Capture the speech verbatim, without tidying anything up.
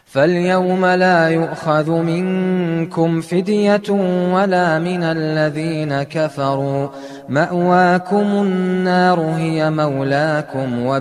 فاليوم لا يؤخذ منكم فدية ولا من الذين كفروا، مأواكم النار هي مولاكم